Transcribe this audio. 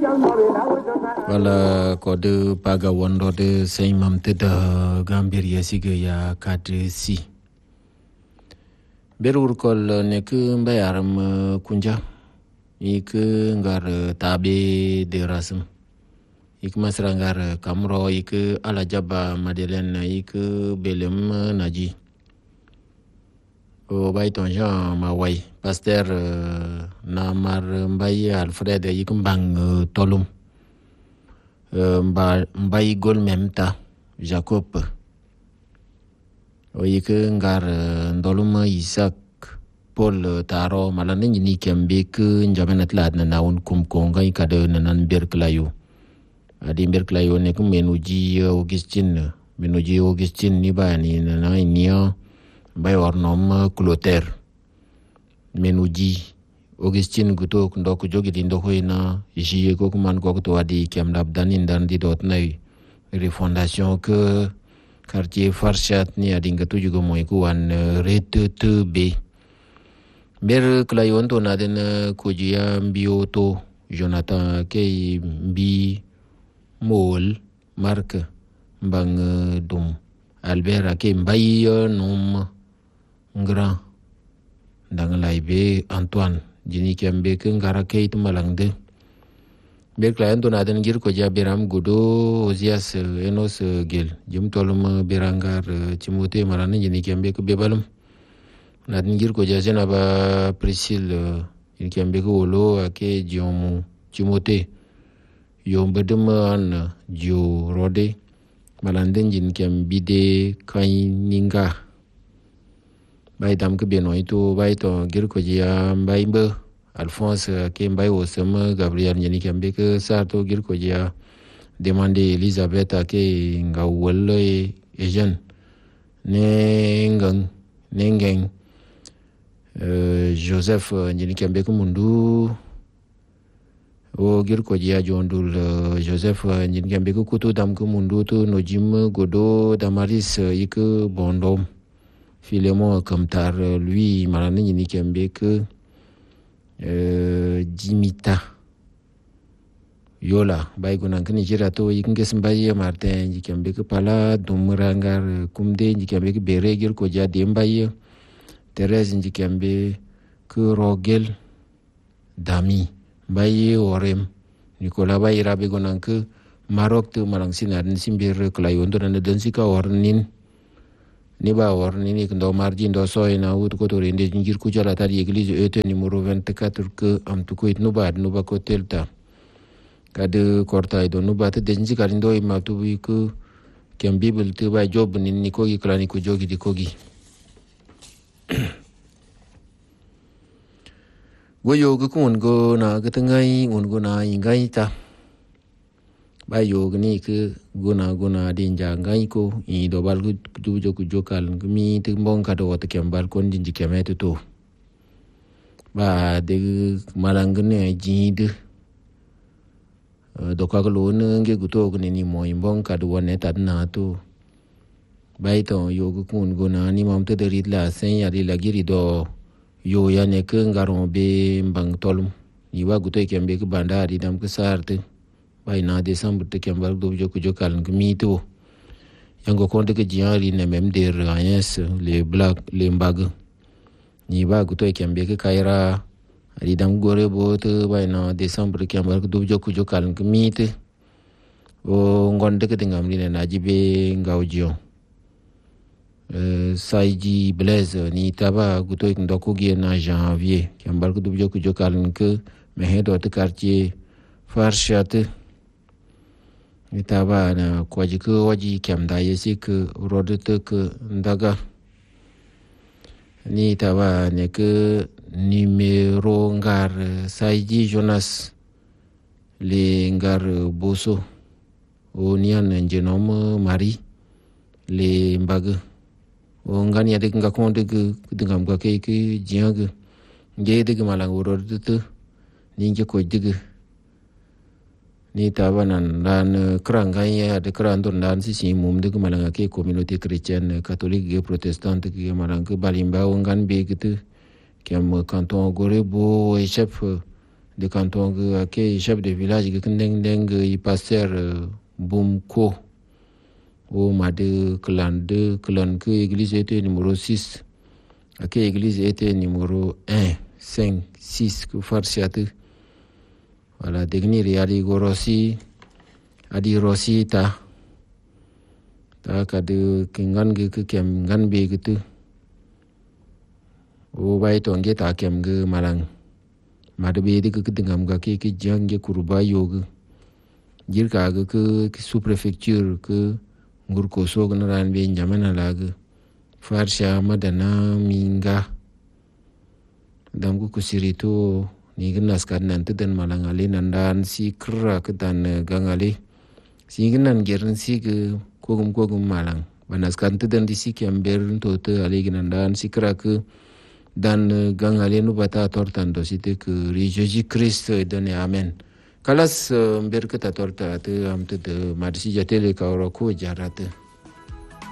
wala ko de paga wondo de say mam te da gambir ya siga ya kadre si berur kol nek mbayaram kunja ik ngar tabe de rasm ik masra ngar kamro ik ala jaba madelen ik belem naji o bayton jean mawai pasteur na mar mbay alfred ik mbang tolum mbay gol memta jacob o ik ngar ndolum isaac paul taro malane ni kembe ke njamenat lad na naun kum konga ikade nan berklayo adi berklayo ne kum menuji augustin ni bani na nia bay warnom clotaire menuji augustin guto ndok jogi di ndoko ina jiye ko man ko to adi kem labdan indan di dot nay refondation que quartier farshat ni adi ngatu jugo moy ko wan rete be ber klayon to na den kujiya bioto jonathan kay bi mol mark bang dum albert kay mbay num grand dang laibe antoine jini kembe ke ngara kay tumalangde ber klayon to na den gir ko jabiram gudo ozias enos gel jum tolum berangar cimote marane jini kembe ke bebalum na ngir ko jazena ba priscille il kembe ko wolo ake jomu timote yombedem an jo rode malanden jin kembide kaininga bay dam ke beno itu bay to gir ko jia bay be alphonse ke bay osem gabriel jini kembe ke sarto gir ko jia demande elizabeth ake ngawole ejen nengang Joseph njini kembe ko mundu o gir ko jia jondul Joseph njini kembe ko kutu dam ko mundu to no jim godo damaris ik bondom Philemon kamtar lui marane njini kembe ko jimita yola bay gunan kini jira to ik nges mbaye martin njini kembe ko pala dumrangar kumde njini kembe ko bere gir ko jia de mbaye Thérèse Njikembe que Rogel Dami Baye Orem Nicolas Baye Rabe gonan que Maroc te marang sinar ni simbir klayon to na densika ornin ni ba ornin ni ndo margin do soy na ut ko to rende ngir ku jala ta église ete numéro 24 que am to ko it no ba ko telta kade korta do no ba te denji karindo i ma to bi ku kem bible te ba job ni ko gi klani ko jogi di ko gi yo ga kun go na ga tangai un go na ingai ta ba yo ni ke go na din ja ngai ko I do bal ku du jo ku jokal mi te mbon ka do to kem bal kon din ji kemet to ba de malang ne ji de do ka lo ne nge gu to ni mo mbon ka do ne ta na to bai to yo ga kun go na ni mam te de rit la sen ya ri la giri do yo ya ne ke ngaron be mbang tolum ni wa gutoy kembe ke bandari dam ke sarte bay na décembre te kembar do joko jokal ngmi to yango konde ke jiari ne même des rayens les black les mbag ni wa gutoy kembe ke kaira ri dam gore bo te bay na décembre kembar do joko jokal ngmi te o ngonde ke dingam ni na jibe ngawjo Saiji Blaise ni taba gutoy ndoko gi na janvier kembar ko dubjo ko jokal ke mehe do te quartier farshat ni taba na ko ji ko waji kem da yesi ke rodete ke ndaga ni taba ne ke numero ngar Saiji Jonas le ngar boso o nian ngenom mari le mbag o ngani ade nga konde ke dingam ga ke jiang ge de malang woro de ni nge ko de ni tabanan dan krangai ade krandor dan si mum de malang ke communauté chrétienne catholique et protestante ke malang ke balimba o ngan be ke kem canton gorebo e chef de canton que ke chef de village que ndeng i pasteur Boumko au made clan 2 clan que église était numéro 6 ke église était numéro 1 5 6 que farsiate voilà degnir yali gorosi adi rosi ta ka de kingan ge ke kem ngan be gitu o bai to nge ta kem ge malang made be de ke dingam ga ke jange kurba yogu jirka ga ke sous préfecture ke ngur ko so gna ran be njamana lag farsha madana minga dam ku sirito ni gnas kan nan teden malang ale nan dan si kra ke dan gangale si gnan gerin si ke kogum malang banas kan teden di si kem berin to te ale gnan dan si kra ke dan gangale nu bata tortan do site ke Jésus Christ donne amen kalas ber ke ta torta te am te marsi jatele ka ro ko jarate